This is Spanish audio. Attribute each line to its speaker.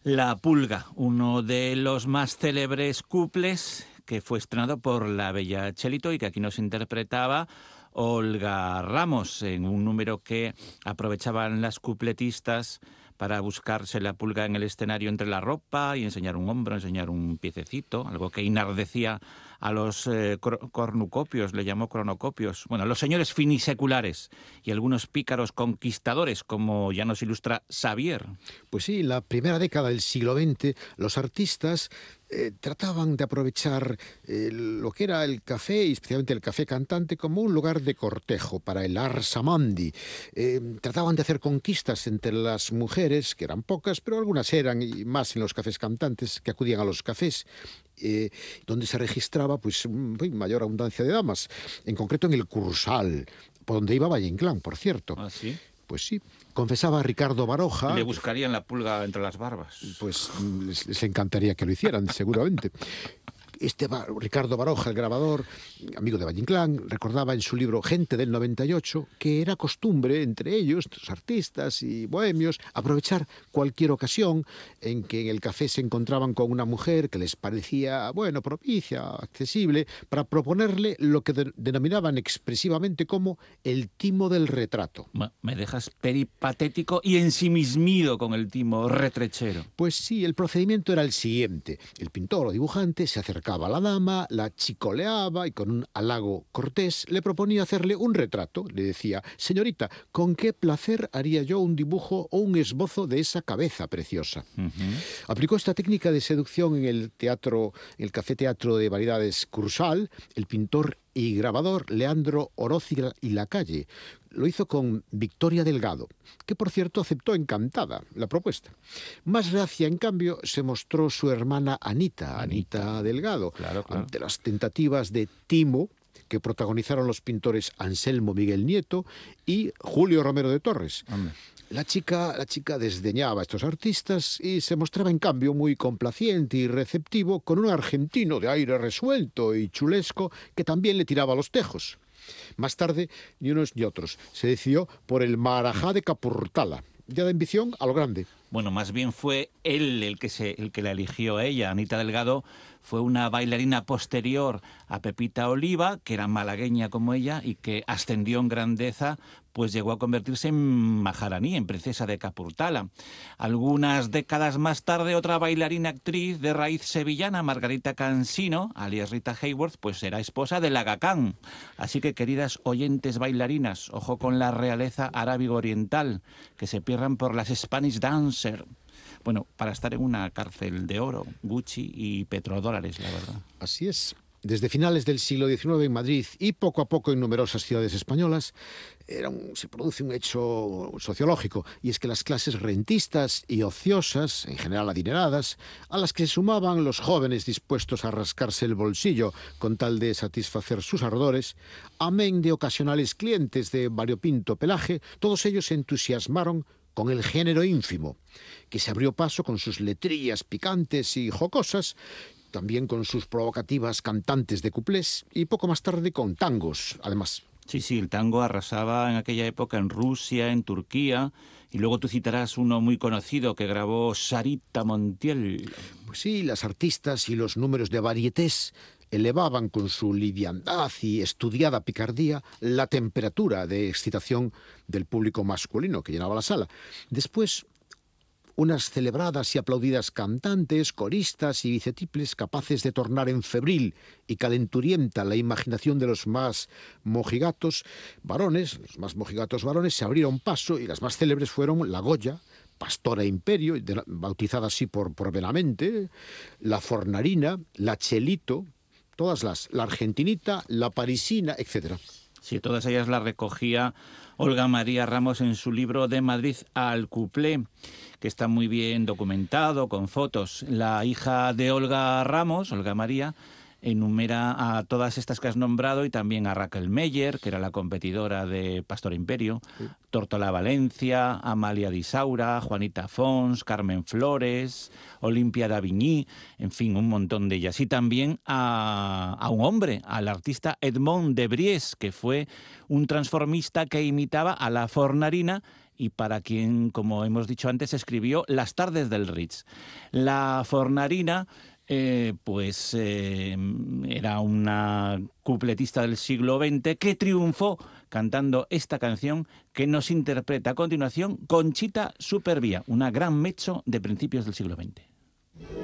Speaker 1: La Pulga, uno de los más célebres cuples que fue estrenado por la bella Chelito y que aquí nos interpretaba Olga Ramos en un número que aprovechaban las cupletistas para buscarse la pulga en el escenario entre la ropa y enseñar un hombro, enseñar un piececito, algo que enardecía a los cornucopios, le llamó cronocopios, bueno, los señores finiseculares y algunos pícaros conquistadores, como ya nos ilustra Xavier.
Speaker 2: Pues sí, en la primera década del siglo XX, los artistas trataban de aprovechar lo que era el café, y especialmente el café cantante, como un lugar de cortejo para el ars amandi. Trataban de hacer conquistas entre las mujeres, que eran pocas, pero algunas eran, y más en los cafés cantantes que acudían a los cafés, donde se registraba pues mayor abundancia de damas, en concreto en el Cursal, por donde iba Valle Inclán, por cierto.
Speaker 1: ¿Ah, sí?
Speaker 2: Pues sí, confesaba Ricardo Baroja.
Speaker 1: Le buscarían la pulga entre las barbas.
Speaker 2: Pues les encantaría que lo hicieran, seguramente. Ricardo Baroja, el grabador, amigo de Valle Inclán, recordaba en su libro Gente del 98 que era costumbre entre ellos, los artistas y bohemios, aprovechar cualquier ocasión en que en el café se encontraban con una mujer que les parecía, bueno, propicia, accesible, para proponerle lo que denominaban expresivamente como el timo del retrato.
Speaker 1: Me dejas peripatético y ensimismido con el timo retrechero.
Speaker 2: Pues sí, el procedimiento era el siguiente. El pintor o dibujante se acercaba a la dama, la chicoleaba y con un halago cortés le proponía hacerle un retrato. Le decía: señorita, ¿con qué placer haría yo un dibujo o un esbozo de esa cabeza preciosa? Aplicó esta técnica de seducción en el Café Teatro de Variedades Cursal, el pintor y grabador Leandro Oroz y Lacalle. Lo hizo con Victoria Delgado, que por cierto aceptó encantada la propuesta. Más reacia, en cambio, se mostró su hermana Anita Delgado,
Speaker 1: claro.
Speaker 2: ante las tentativas de timo que protagonizaron los pintores Anselmo Miguel Nieto y Julio Romero de Torres. La chica desdeñaba a estos artistas y se mostraba en cambio muy complaciente y receptivo con un argentino de aire resuelto y chulesco que también le tiraba los tejos. Más tarde, ni unos ni otros, se decidió por el Marajá de Capurtala, ya de ambición a lo grande.
Speaker 1: Bueno, más bien fue él el que la eligió a ella. Anita Delgado fue una bailarina posterior a Pepita Oliva, que era malagueña como ella y que ascendió en grandeza, pues llegó a convertirse en maharaní, en princesa de Capurtala. Algunas décadas más tarde, otra bailarina actriz de raíz sevillana, Margarita Cansino, alias Rita Hayworth, pues era esposa de Aga Khan. Así que, queridas oyentes bailarinas, ojo con la realeza arábigo oriental, que se pierdan por las Spanish Dancer. Bueno, para estar en una cárcel de oro, Gucci y petrodólares, la verdad.
Speaker 2: Así es. Desde finales del siglo XIX en Madrid y poco a poco en numerosas ciudades españolas, se produce un hecho sociológico, y es que las clases rentistas y ociosas, en general adineradas, a las que se sumaban los jóvenes dispuestos a rascarse el bolsillo con tal de satisfacer sus ardores, amén de ocasionales clientes de variopinto pelaje, todos ellos se entusiasmaron con el género ínfimo, que se abrió paso con sus letrillas picantes y jocosas, también con sus provocativas cantantes de cuplés y poco más tarde con tangos, además.
Speaker 1: Sí, el tango arrasaba en aquella época en Rusia, en Turquía, y luego tú citarás uno muy conocido que grabó Sarita Montiel.
Speaker 2: Pues sí, las artistas y los números de varietés elevaban con su liviandad y estudiada picardía la temperatura de excitación del público masculino que llenaba la sala. Después, unas celebradas y aplaudidas cantantes, coristas y bicetiples capaces de tornar en febril y calenturienta la imaginación de los más mojigatos varones, se abrieron paso, y las más célebres fueron la Goya, Pastora Imperio, bautizada así por Benavente, la Fornarina, la Chelito, la Argentinita, la Parisina, etc.
Speaker 1: Sí, todas ellas las recogía Olga María Ramos en su libro De Madrid al Cuplé, que está muy bien documentado, con fotos. La hija de Olga Ramos, Olga María, enumera a todas estas que has nombrado y también a Raquel Meyer, que era la competidora de Pastor Imperio, sí. Tórtola Valencia, Amalia Di Saura, Juanita Fons, Carmen Flores, Olimpia d'Avigny, en fin, un montón de ellas. Y también a un hombre, al artista Edmond de Bries, que fue un transformista que imitaba a la Fornarina y para quien, como hemos dicho antes, escribió Las tardes del Ritz. La Fornarina era una cupletista del siglo XX que triunfó cantando esta canción que nos interpreta a continuación Conchita Supervía, una gran mezzo de principios del siglo XX.